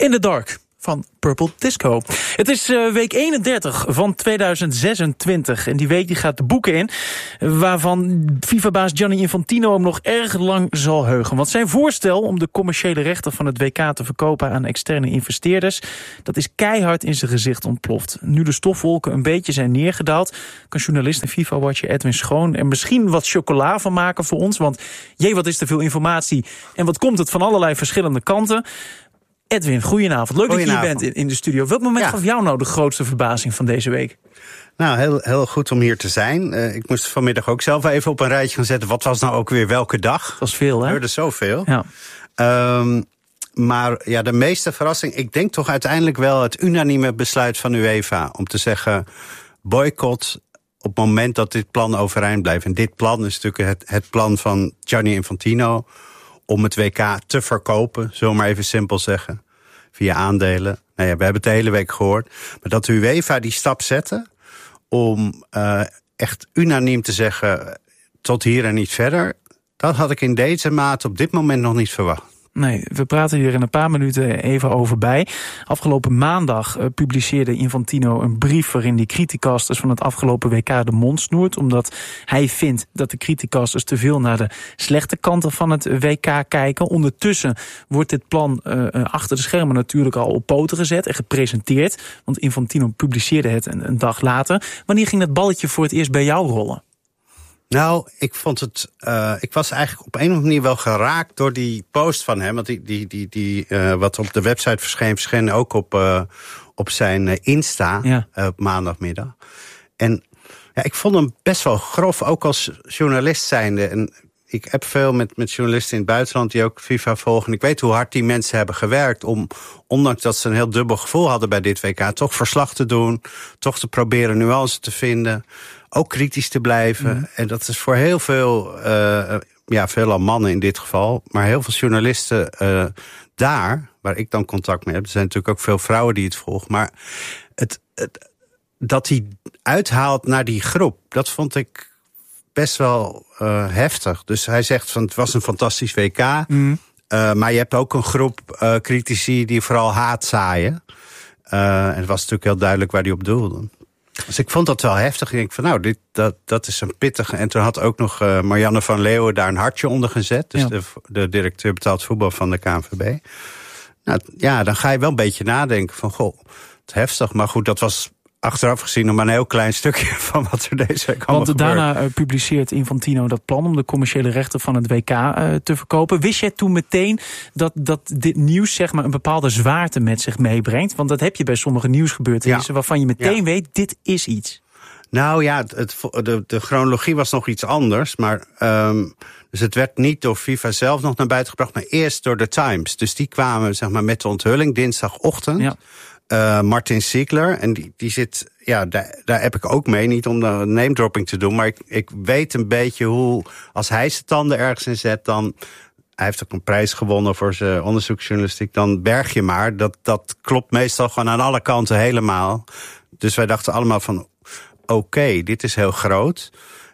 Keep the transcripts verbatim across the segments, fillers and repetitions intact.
In the Dark van Purple Disco. Het is uh, week eenendertig van tweeduizend zesentwintig. En die week die gaat de boeken in, waarvan FIFA-baas Gianni Infantino hem nog erg lang zal heugen. Want zijn voorstel om de commerciële rechten van het W K te verkopen aan externe investeerders, dat is keihard in zijn gezicht ontploft. Nu de stofwolken een beetje zijn neergedaald, kan journalist en FIFA-watcher Edwin Schoon er misschien wat chocola van maken voor ons. Want jee, wat is te veel informatie en wat komt het van allerlei verschillende kanten. Edwin, goedenavond. Leuk goedenavond. Dat je hier bent in de studio. Welk moment ja. gaf jou nou de grootste verbazing van deze week? Nou, heel, heel goed om hier te zijn. Uh, ik moest vanmiddag ook zelf even op een rijtje gaan zetten. Wat was nou ook weer welke dag? Dat was veel, hè? Er hoorde zoveel. Ja. Um, maar ja, de meeste verrassing, ik denk toch uiteindelijk wel het unanieme besluit van UEFA om te zeggen boycott op het moment dat dit plan overeind blijft. En dit plan is natuurlijk het, het plan van Gianni Infantino om het W K te verkopen, zullen we maar even simpel zeggen, via aandelen. Nou ja, we hebben het de hele week gehoord. Maar dat de UEFA die stap zette om uh, echt unaniem te zeggen tot hier en niet verder, dat had ik in deze mate op dit moment nog niet verwacht. Nee, we praten hier in een paar minuten even over bij. Afgelopen maandag uh, publiceerde Infantino een brief waarin die criticasters van het afgelopen W K de mond snoert, omdat hij vindt dat de criticasters te veel naar de slechte kanten van het W K kijken. Ondertussen wordt dit plan uh, achter de schermen natuurlijk al op poten gezet en gepresenteerd, want Infantino publiceerde het een, een dag later. Wanneer ging dat balletje voor het eerst bij jou rollen? Nou, ik vond het. Uh, ik was eigenlijk op een of andere manier wel geraakt door die post van hem. Want die, die, die, die uh, wat op de website verscheen, verscheen ook op, uh, op zijn uh, Insta ja. uh, op maandagmiddag. En ja, ik vond hem best wel grof, ook als journalist zijnde. En ik heb veel met, met journalisten in het buitenland die ook FIFA volgen. Ik weet hoe hard die mensen hebben gewerkt om, ondanks dat ze een heel dubbel gevoel hadden bij dit W K, toch verslag te doen, toch te proberen nuance te vinden, ook kritisch te blijven. Mm. En dat is voor heel veel, uh, ja, veelal mannen in dit geval, maar heel veel journalisten uh, daar, waar ik dan contact mee heb, er zijn natuurlijk ook veel vrouwen die het volgen, maar het, het, dat hij uithaalt naar die groep, dat vond ik best wel uh, heftig. Dus hij zegt van het was een fantastisch W K, mm. uh, maar je hebt ook een groep uh, critici die vooral haat zaaien. Uh, en het was natuurlijk heel duidelijk waar hij op doelde. Dus ik vond dat wel heftig. Ik denk van nou, dit, dat, dat is een pittige. En toen had ook nog uh, Marianne van Leeuwen daar een hartje onder gezet. Dus ja. de, de directeur betaald voetbal van de K N V B. Nou ja, dan ga je wel een beetje nadenken van goh, het heftig. Maar goed, dat was achteraf gezien nog maar een heel klein stukje van wat er deze week allemaal Want daarna uh, publiceert Infantino dat plan om de commerciële rechten van het W K uh, te verkopen. Wist jij toen meteen dat, dat dit nieuws zeg maar een bepaalde zwaarte met zich meebrengt? Want dat heb je bij sommige nieuwsgebeurtenissen ja. waarvan je meteen ja. weet, dit is iets. Nou ja, het, de, de chronologie was nog iets anders. Maar um, dus het werd niet door FIFA zelf nog naar buiten gebracht, maar eerst door de Times. Dus die kwamen zeg maar met de onthulling dinsdagochtend. Ja. Uh, Martin Ziegler, en die, die zit, ja, daar, daar heb ik ook mee, niet om de name dropping te doen, maar ik, ik weet een beetje hoe, als hij zijn tanden ergens in zet, dan, hij heeft ook een prijs gewonnen voor zijn onderzoeksjournalistiek, dan berg je maar. Dat, dat klopt meestal gewoon aan alle kanten helemaal. Dus wij dachten allemaal van, oké, okay, dit is heel groot.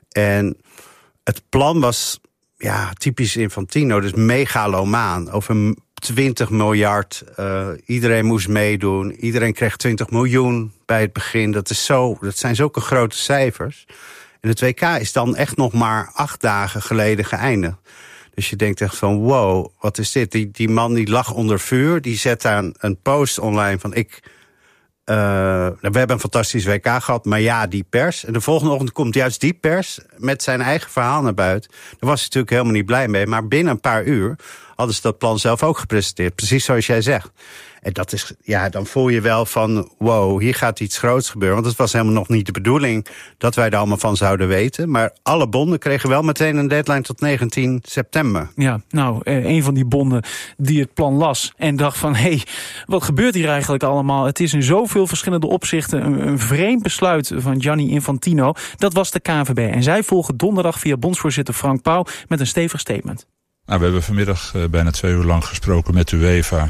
En het plan was, ja, typisch Infantino, dus megalomaan, over twintig miljard, uh, iedereen moest meedoen. Iedereen kreeg twintig miljoen bij het begin. Dat, is zo, dat zijn zulke grote cijfers. En het W K is dan echt nog maar acht dagen geleden geëindigd. Dus je denkt echt van wow, wat is dit? Die, die man die lag onder vuur, die zet daar een, een post online van ik. Uh, we hebben een fantastisch W K gehad, maar ja, die pers. En de volgende ochtend komt juist die pers met zijn eigen verhaal naar buiten. Daar was hij natuurlijk helemaal niet blij mee. Maar binnen een paar uur hadden ze dat plan zelf ook gepresenteerd. Precies zoals jij zegt. En dat is, ja, dan voel je wel van wow, hier gaat iets groots gebeuren. Want het was helemaal nog niet de bedoeling dat wij er allemaal van zouden weten. Maar alle bonden kregen wel meteen een deadline tot negentien september. Ja, nou, een van die bonden die het plan las en dacht van hé, hey, wat gebeurt hier eigenlijk allemaal? Het is in zoveel verschillende opzichten een, een vreemd besluit van Gianni Infantino. Dat was de K N V B. En zij volgen donderdag via bondsvoorzitter Frank Pauw met een stevig statement. Nou, we hebben vanmiddag uh, bijna twee uur lang gesproken met de UEFA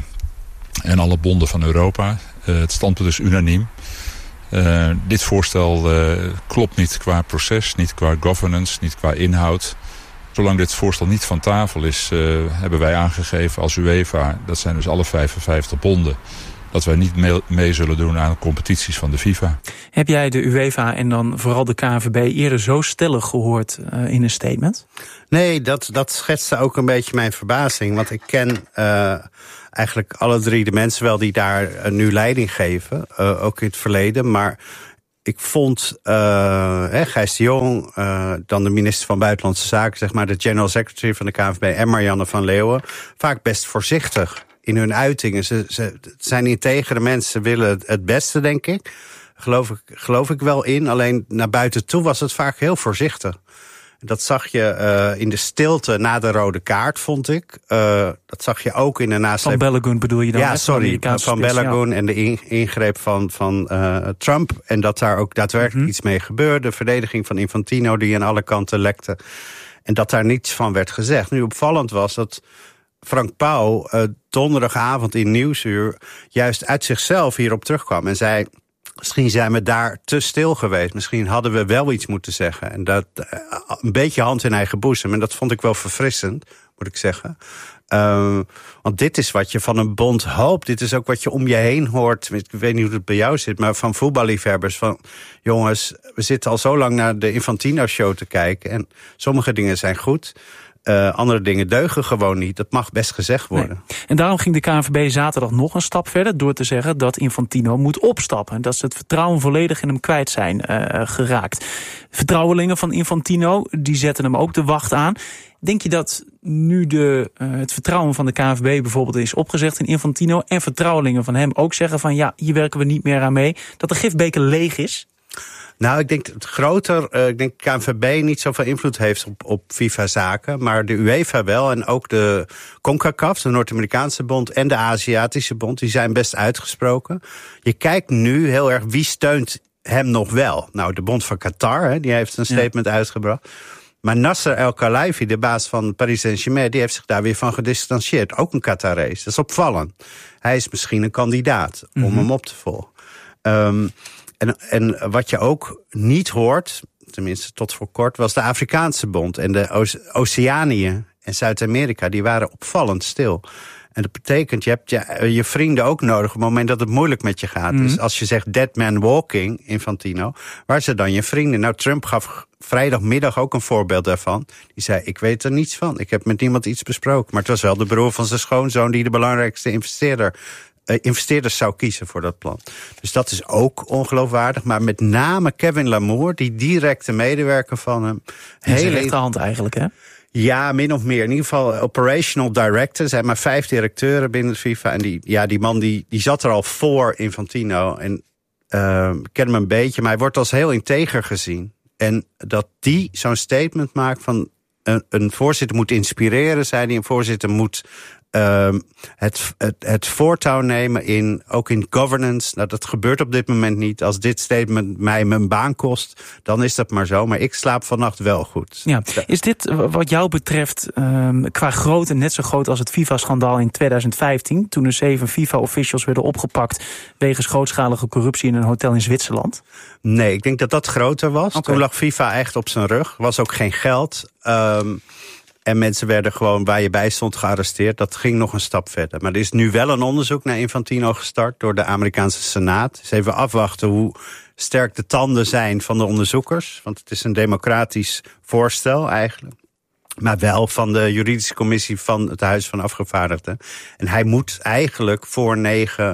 en alle bonden van Europa. Uh, het standpunt is unaniem. Uh, dit voorstel uh, klopt niet qua proces, niet qua governance, niet qua inhoud. Zolang dit voorstel niet van tafel is, uh, hebben wij aangegeven als UEFA, dat zijn dus alle vijfenvijftig bonden, dat wij niet mee, mee zullen doen aan competities van de FIFA. Heb jij de UEFA en dan vooral de K N V B eerder zo stellig gehoord uh, in een statement? Nee, dat, dat schetste ook een beetje mijn verbazing. Want ik ken uh, eigenlijk alle drie de mensen wel die daar uh, nu leiding geven. Uh, ook in het verleden. Maar ik vond uh, hè, Gijs de Jong, uh, dan de minister van Buitenlandse Zaken, zeg maar de general secretary van de K N V B en Marianne van Leeuwen, vaak best voorzichtig in hun uitingen. Ze, ze het zijn integere mensen, ze willen het beste, denk ik. Geloof ik, geloof ik wel in. Alleen naar buiten toe was het vaak heel voorzichtig. Dat zag je uh, in de stilte na de rode kaart, vond ik. Uh, dat zag je ook in de nasleep. Van Balogun bedoel je dan? Ja, sorry, van, van Balogun en de in, ingreep van, van uh, Trump. En dat daar ook daadwerkelijk mm-hmm. iets mee gebeurde. De verdediging van Infantino die aan alle kanten lekte. En dat daar niets van werd gezegd. Nu opvallend was dat Frank Pauw uh, donderdagavond in Nieuwsuur juist uit zichzelf hierop terugkwam en zei, misschien zijn we daar te stil geweest. Misschien hadden we wel iets moeten zeggen. En dat uh, een beetje hand in eigen boezem. En dat vond ik wel verfrissend, moet ik zeggen. Uh, want dit is wat je van een bond hoopt. Dit is ook wat je om je heen hoort. Ik weet niet hoe het bij jou zit, maar van voetballiefhebbers. Van jongens, we zitten al zo lang naar de Infantino-show te kijken. En sommige dingen zijn goed. Uh, andere dingen deugen gewoon niet. Dat mag best gezegd worden. Nee. En daarom ging de K N V B zaterdag nog een stap verder door te zeggen dat Infantino moet opstappen. Dat ze het vertrouwen volledig in hem kwijt zijn uh, geraakt. Vertrouwelingen van Infantino, die zetten hem ook de wacht aan. Denk je dat nu de, uh, het vertrouwen van de K N V B bijvoorbeeld is opgezegd in Infantino en vertrouwelingen van hem ook zeggen van ja, hier werken we niet meer aan mee, dat de gifbeker leeg is? Nou, ik denk het groter, uh, ik denk K N V B niet zoveel invloed heeft op, op FIFA-zaken, maar de UEFA wel en ook de CONCACAF, de Noord-Amerikaanse bond en de Aziatische bond, die zijn best uitgesproken. Je kijkt nu heel erg wie steunt hem nog wel. Nou, de bond van Qatar, hè, die heeft een statement ja. uitgebracht. Maar Nasser El-Khelaifi, de baas van Paris Saint-Germain, die heeft zich daar weer van gedistanceerd. Ook een Qatarees. Dat is opvallend. Hij is misschien een kandidaat om mm-hmm. hem op te volgen. Um, En, en wat je ook niet hoort, tenminste tot voor kort, was de Afrikaanse bond. En de Oce- Oceanië en Zuid-Amerika, die waren opvallend stil. En dat betekent, je hebt je, je vrienden ook nodig op het moment dat het moeilijk met je gaat. Mm. Dus als je zegt dead man walking, Infantino, waar zijn dan je vrienden? Nou, Trump gaf vrijdagmiddag ook een voorbeeld daarvan. Die zei, ik weet er niets van. Ik heb met niemand iets besproken. Maar het was wel de broer van zijn schoonzoon die de belangrijkste investeerder Uh, investeerders zou kiezen voor dat plan. Dus dat is ook ongeloofwaardig. Maar met name Kevin Lamour, die directe medewerker van hem. Die hele rechterhand eigenlijk, hè? Ja, min of meer. In ieder geval operational director. Er zijn maar vijf directeuren binnen de FIFA. En die, ja, die man die, die zat er al voor Infantino. En uh, ik ken hem een beetje, maar hij wordt als heel integer gezien. En dat die zo'n statement maakt van een, een voorzitter moet inspireren, zei hij. Een voorzitter moet Uh, het, het, het voortouw nemen in, ook in governance. Nou, dat gebeurt op dit moment niet. Als dit statement mij mijn baan kost, dan is dat maar zo. Maar ik slaap vannacht wel goed. Ja. Is dit wat jou betreft um, qua grootte net zo groot als het FIFA-schandaal in tweeduizend vijftien... toen er zeven FIFA-officials werden opgepakt wegens grootschalige corruptie in een hotel in Zwitserland? Nee, ik denk dat dat groter was. Okay. Toen lag FIFA echt op zijn rug. Er was ook geen geld. Um, En mensen werden gewoon waar je bij stond gearresteerd. Dat ging nog een stap verder. Maar er is nu wel een onderzoek naar Infantino gestart door de Amerikaanse Senaat. Dus even afwachten hoe sterk de tanden zijn van de onderzoekers. Want het is een democratisch voorstel eigenlijk. Maar wel van de juridische commissie van het Huis van Afgevaardigden. En hij moet eigenlijk voor negen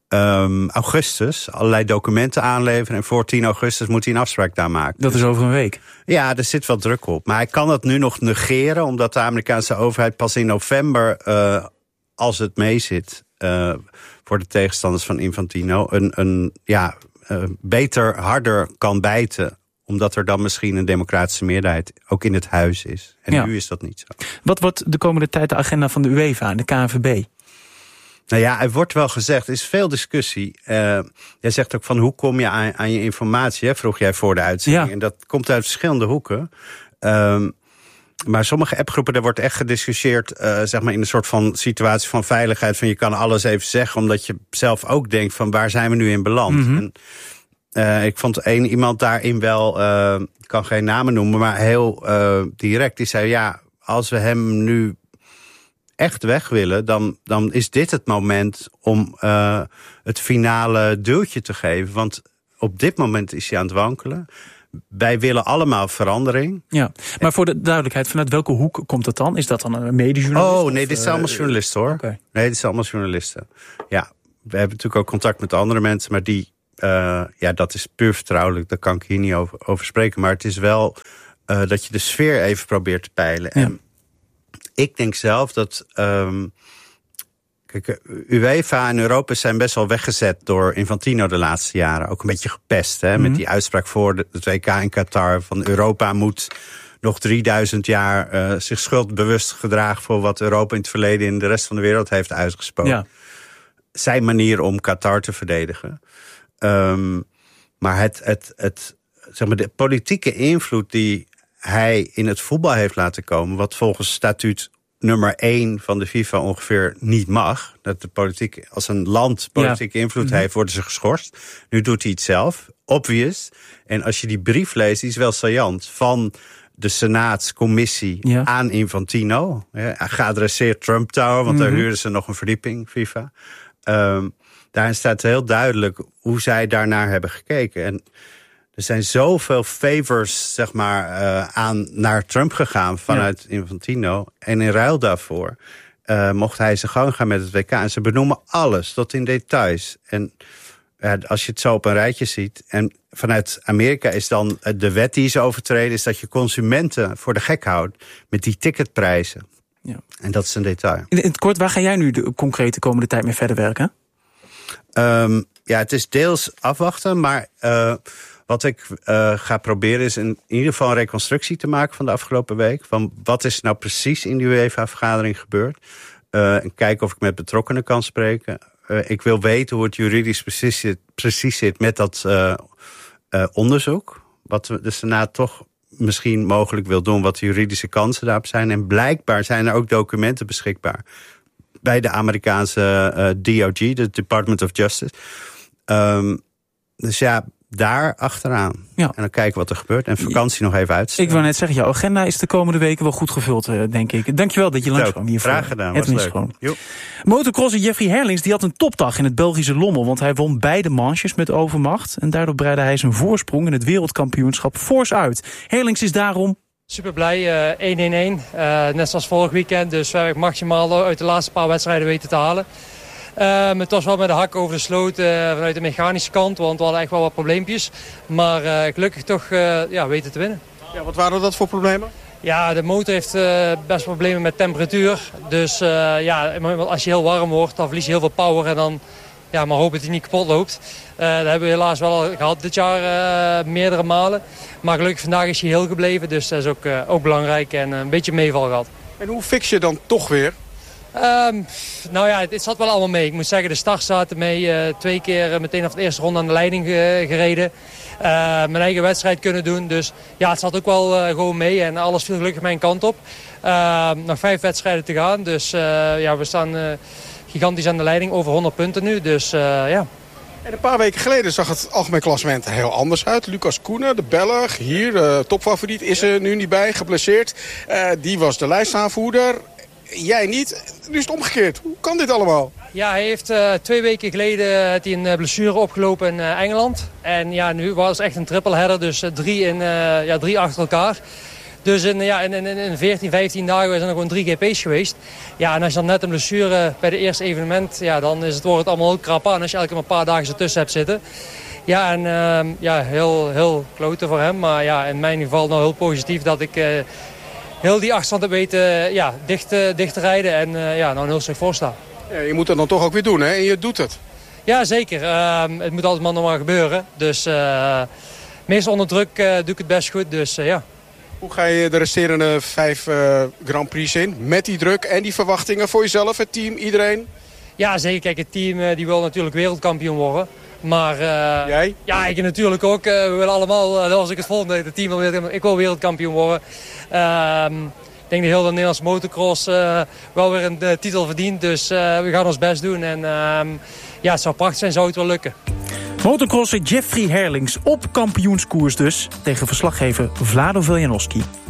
um, augustus allerlei documenten aanleveren. En voor tien augustus moet hij een afspraak daar maken. Dat is over een week. Ja, er zit wel druk op. Maar hij kan dat nu nog negeren, omdat de Amerikaanse overheid pas in november, uh, als het meezit, uh, voor de tegenstanders van Infantino, een, een ja, uh, beter, harder kan bijten. Omdat er dan misschien een democratische meerderheid ook in het huis is. En ja. nu is dat niet zo. Wat wordt de komende tijd de agenda van de UEFA en de K N V B? Nou ja, er wordt wel gezegd, er is veel discussie. Uh, jij zegt ook van hoe kom je aan, aan je informatie, hè, vroeg jij voor de uitzending. Ja. En dat komt uit verschillende hoeken. Um, maar sommige appgroepen, daar wordt echt gediscussieerd, uh, zeg maar in een soort van situatie van veiligheid. Van je kan alles even zeggen, omdat je zelf ook denkt van waar zijn we nu in beland. Mm-hmm. En, uh, ik vond één iemand daarin wel, uh, ik kan geen namen noemen, maar heel uh, direct. Die zei ja, als we hem nu echt weg willen, dan, dan is dit het moment om uh, het finale duwtje te geven. Want op dit moment is hij aan het wankelen. Wij willen allemaal verandering. Ja, maar voor de duidelijkheid, vanuit welke hoek komt het dan? Is dat dan een medijournalist? Oh, nee, of, dit zijn allemaal journalisten, hoor. Okay. Nee, dit zijn allemaal journalisten. Ja, we hebben natuurlijk ook contact met andere mensen, maar die, uh, ja, dat is puur vertrouwelijk. Daar kan ik hier niet over, over spreken. Maar het is wel uh, dat je de sfeer even probeert te peilen. Ja. En ik denk zelf dat Um, kijk, UEFA en Europa zijn best wel weggezet door Infantino de laatste jaren. Ook een beetje gepest, hè, mm-hmm. met die uitspraak voor de, het W K in Qatar. Van Europa moet nog drieduizend jaar uh, zich schuldbewust gedragen voor wat Europa in het verleden in de rest van de wereld heeft uitgesproken. Ja. Zijn manier om Qatar te verdedigen. Um, maar het, het, het, zeg maar de politieke invloed die hij in het voetbal heeft laten komen, wat volgens statuut nummer één van de FIFA ongeveer niet mag. Dat de politiek, als een land politieke ja. invloed mm-hmm. heeft, worden ze geschorst. Nu doet hij het zelf, obvious. En als je die brief leest, die is wel saillant, van de Senaatscommissie ja. aan Infantino. Ja, geadresseerd Trump Tower, want mm-hmm. daar huurden ze nog een verdieping, FIFA. Um, daarin staat heel duidelijk hoe zij daarnaar hebben gekeken. En er zijn zoveel favors, zeg maar, uh, aan naar Trump gegaan vanuit ja. Infantino. En in ruil daarvoor uh, mocht hij zijn gang gaan met het W K. En ze benoemen alles, tot in details. En uh, als je het zo op een rijtje ziet. En vanuit Amerika is dan uh, de wet die ze overtreden, is dat je consumenten voor de gek houdt met die ticketprijzen. Ja. En dat is een detail. In het kort, waar ga jij nu de concrete komende tijd mee verder werken? Um, ja, het is deels afwachten, maar Uh, Wat ik uh, ga proberen is in, in ieder geval een reconstructie te maken van de afgelopen week. Van wat is nou precies in die UEFA-vergadering gebeurd. Uh, en kijken of ik met betrokkenen kan spreken. Uh, ik wil weten hoe het juridisch precies zit, precies zit met dat uh, uh, onderzoek. Wat de Senaat toch misschien mogelijk wil doen. Wat de juridische kansen daarop zijn. En blijkbaar zijn er ook documenten beschikbaar bij de Amerikaanse uh, D O J, de Department of Justice. Um, dus ja, daar achteraan. Ja. En dan kijken wat er gebeurt. En vakantie nog even uitstellen. Ik wou net zeggen, jouw agenda is de komende weken wel goed gevuld, denk ik. Dankjewel dat je langskwam hiervoor. Graag gedaan, was leuk. Motocrosser Jeffrey Herlings die had een topdag in het Belgische Lommel. Want hij won beide manches met overmacht. En daardoor breidde hij zijn voorsprong in het wereldkampioenschap fors uit. Herlings is daarom super blij, uh, één één één. Uh, net zoals vorig weekend. Dus we hebben maximaal uit de laatste paar wedstrijden weten te halen. Um, het was wel met de hak over de sloot uh, vanuit de mechanische kant, want we hadden echt wel wat probleempjes. Maar uh, gelukkig toch uh, ja, weten te winnen. Ja, wat waren dat voor problemen? Ja, de motor heeft uh, best problemen met temperatuur. Dus uh, ja, als je heel warm wordt, dan verlies je heel veel power en dan ja, maar hoop dat hij niet kapot loopt. Uh, dat hebben we helaas wel al gehad dit jaar uh, meerdere malen. Maar gelukkig vandaag is hij heel gebleven, dus dat is ook, uh, ook belangrijk en uh, een beetje meeval gehad. En hoe fix je dan toch weer? Um, nou ja, het, het zat wel allemaal mee. Ik moet zeggen, de start zaten mee. Uh, twee keer uh, meteen af de eerste ronde aan de leiding uh, gereden. Uh, mijn eigen wedstrijd kunnen doen. Dus ja, het zat ook wel uh, gewoon mee. En alles viel gelukkig mijn kant op. Uh, nog vijf wedstrijden te gaan. Dus uh, ja, we staan uh, gigantisch aan de leiding. Over honderd punten nu. Dus uh, ja. En een paar weken geleden zag het algemeen klassement heel anders uit. Lucas Koenen, de Belg, hier, uh, topfavoriet, is er nu niet bij, geblesseerd. Uh, die was de lijstaanvoerder. Jij niet. Nu is het omgekeerd. Hoe kan dit allemaal? Ja, hij heeft uh, twee weken geleden heeft hij een blessure opgelopen in uh, Engeland. En ja, nu was het echt een triple header. Dus uh, drie, in, uh, ja, drie achter elkaar. Dus in, ja, in, in, in veertien, vijftien dagen zijn er gewoon drie G P's geweest. Ja, en als je dan net een blessure bij de eerste evenement, ja, dan is het, wordt het allemaal heel krap aan als je elke maar een paar dagen ertussen hebt zitten. Ja, en uh, ja, heel, heel klote voor hem. Maar ja, in mijn geval nou heel positief dat ik Uh, heel die achterstand heb weten uh, ja, dicht, uh, dicht te rijden en uh, ja, nou een heel stuk voor staan. Ja, je moet het dan toch ook weer doen, hè? En je doet het. Ja, zeker. Uh, het moet altijd maar nog maar gebeuren. Dus uh, meestal onder druk uh, doe ik het best goed. Dus uh, ja. Hoe ga je de resterende vijf uh, Grand Prix in? Met die druk en die verwachtingen voor jezelf, het team, iedereen? Ja, zeker. Kijk, het team uh, die wil natuurlijk wereldkampioen worden. Maar uh, jij? Ja, ik natuurlijk ook. Uh, we willen allemaal, uh, als ik het volgende, het team wil wereldkampioen. Ik wil wereldkampioen worden. Uh, ik denk dat heel de Nederlandse motocross uh, wel weer een uh, titel verdient. Dus uh, we gaan ons best doen. En uh, ja, het zou prachtig zijn, zou het wel lukken. Motocrosser Jeffrey Herlings op kampioenskoers dus. Tegen verslaggever Vlado Veljanovski.